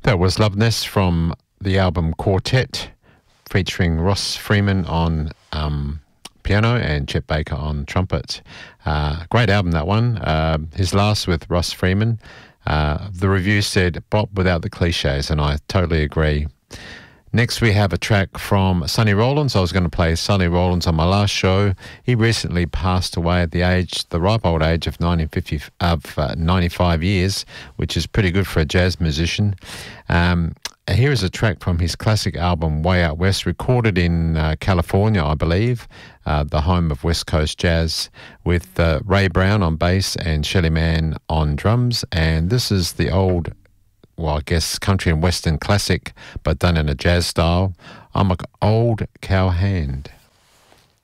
That was Love Nest from the album Quartet, featuring Ross Freeman on piano and Chet Baker on trumpet. Great album, that one. His last with Ross Freeman. The review said pop without the cliches, and I totally agree. Next, we have a track from Sonny Rollins. I was going to play Sonny Rollins on my last show. He recently passed away at the ripe old age of 95 years, which is pretty good for a jazz musician. Here is a track from his classic album Way Out West, recorded in California, I believe, the home of West Coast jazz, with Ray Brown on bass and Shelly Manne on drums. And this is the old, well, I guess country and western classic, but done in a jazz style. I'm an Old Cow Hand.